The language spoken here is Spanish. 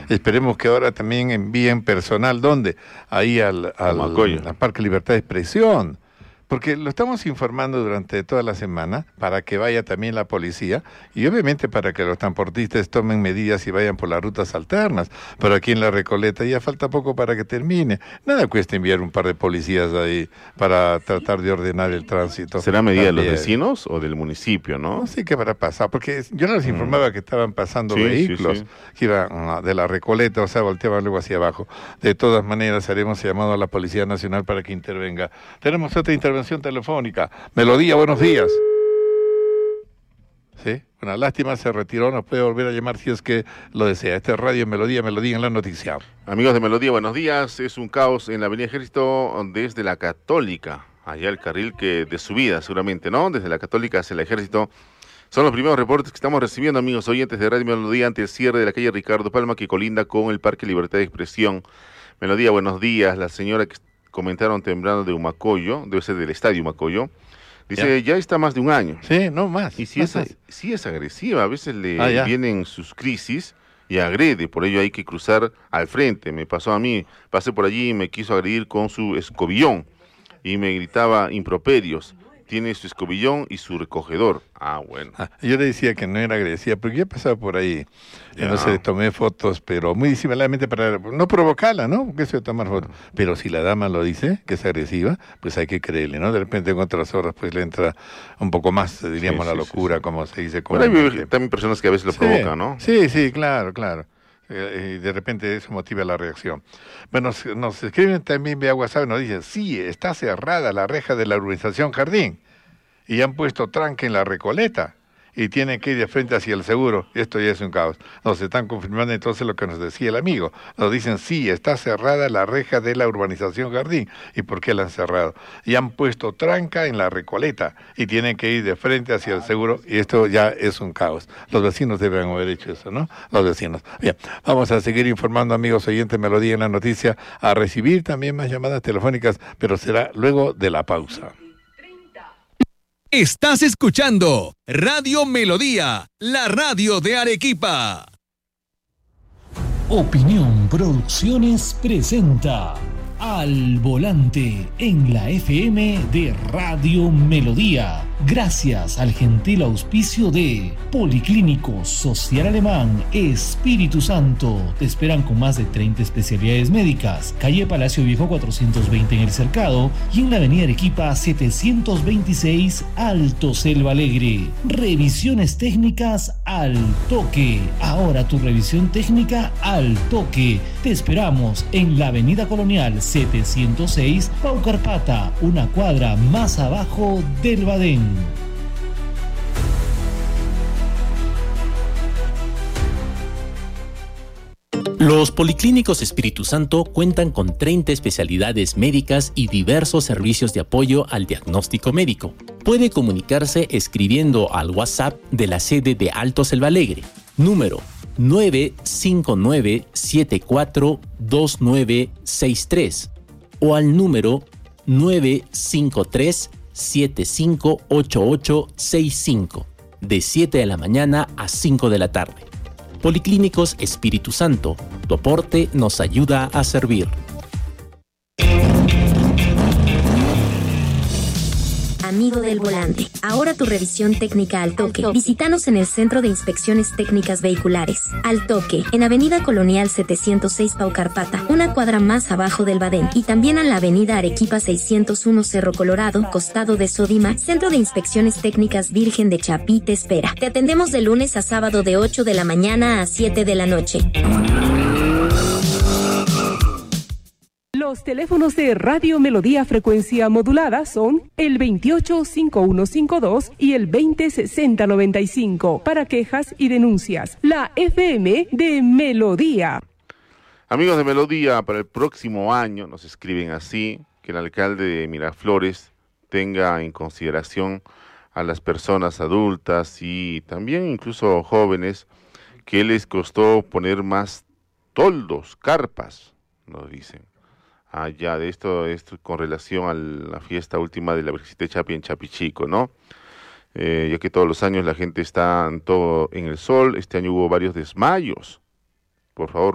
Esperemos que ahora también envíen personal, ¿dónde? Ahí al Parque Libertad de Expresión. Porque lo estamos informando durante toda la semana para que vaya también la policía y obviamente para que los transportistas tomen medidas y vayan por las rutas alternas. Pero aquí en La Recoleta ya falta poco para que termine. Nada cuesta enviar un par de policías ahí para tratar de ordenar el tránsito. ¿Será medida de los vecinos o del municipio, no? No sé qué para pasar, porque yo no les informaba que estaban pasando vehículos que iban de La Recoleta, o sea, volteaban luego hacia abajo. De todas maneras, haremos llamado a la Policía Nacional para que intervenga. Tenemos otra intervención telefónica. Melodía, buenos días. Sí, una lástima, se retiró, nos puede volver a llamar si es que lo desea. Este es Radio Melodía en la noticia. Amigos de Melodía, buenos días. Es un caos en la Avenida Ejército desde la Católica, allá el carril que de subida seguramente, ¿no? Desde la Católica hacia el Ejército. Son los primeros reportes que estamos recibiendo, amigos oyentes de Radio Melodía, ante el cierre de la calle Ricardo Palma, que colinda con el Parque Libertad de Expresión. Melodía, buenos días. La señora que comentaron temprano de Humacoyo, debe ser del estadio Humacoyo, dice, ya está más de un año. Sí, no más. Y si es agresiva, a veces le vienen sus crisis y agrede, por ello hay que cruzar al frente. Me pasó a mí, pasé por allí y me quiso agredir con su escobillón y me gritaba improperios. Tiene su escobillón y su recogedor. Bueno. Yo le decía que no era agresiva, porque yo he pasado por ahí. No sé, tomé fotos, pero muy disimuladamente para no provocarla, ¿no? Porque eso de tomar fotos. Pero si la dama lo dice, que es agresiva, pues hay que creerle, ¿no? De repente en otras horas pues le entra un poco más, diríamos, la locura, como se dice. Pero hay también personas que a veces lo provocan, ¿no? Sí, claro. Y de repente eso motiva la reacción. Bueno, nos escriben también vía WhatsApp y nos dicen, sí, está cerrada la reja de la urbanización Jardín y han puesto tranque en La Recoleta y tienen que ir de frente hacia el seguro. Esto ya es un caos. Nos están confirmando entonces lo que nos decía el amigo. Nos dicen, sí, está cerrada la reja de la urbanización Jardín. ¿Y por qué la han cerrado? Y han puesto tranca en La Recoleta y tienen que ir de frente hacia el seguro y esto ya es un caos. Los vecinos deben haber hecho eso, ¿no? Los vecinos. Bien, vamos a seguir informando, amigos oyentes, Melodía en la noticia, a recibir también más llamadas telefónicas, pero será luego de la pausa. Estás escuchando Radio Melodía, la radio de Arequipa. Opinión Producciones presenta Al Volante en la FM de Radio Melodía. Gracias al gentil auspicio de Policlínico Social Alemán Espíritu Santo. Te esperan con más de 30 especialidades médicas. Calle Palacio Viejo 420 en El Cercado y en la avenida Arequipa 726 Alto Selva Alegre. Revisiones técnicas al toque. Ahora tu revisión técnica al toque. Te esperamos en la avenida Colonial 706 Paucarpata, una cuadra más abajo del Badén. Los Policlínicos Espíritu Santo cuentan con 30 especialidades médicas y diversos servicios de apoyo al diagnóstico médico. Puede comunicarse escribiendo al WhatsApp de la sede de Alto Selva Alegre, número 959-742963 o al número 953-758865 de 7 de la mañana a 5 de la tarde. Policlínicos Espíritu Santo, tu aporte nos ayuda a servir. Amigo del volante, ahora tu revisión técnica al toque. Visítanos en el Centro de Inspecciones Técnicas Vehiculares. Al toque, en Avenida Colonial 706 Paucarpata, una cuadra más abajo del Badén. Y también en la Avenida Arequipa 601 Cerro Colorado, costado de Sodima, Centro de Inspecciones Técnicas Virgen de Chapí te espera. Te atendemos de lunes a sábado de 8 de la mañana a 7 de la noche. Los teléfonos de Radio Melodía frecuencia modulada son el 285152 y el 206095 para quejas y denuncias. La FM de Melodía. Amigos de Melodía, para el próximo año nos escriben así, que el alcalde de Miraflores tenga en consideración a las personas adultas y también incluso jóvenes que les costó poner más toldos, carpas, nos dicen. Ya de esto con relación a la fiesta última de la Virgencita de Chapi en Chapichico, ¿no? Ya que todos los años la gente está en el sol, este año hubo varios desmayos. Por favor,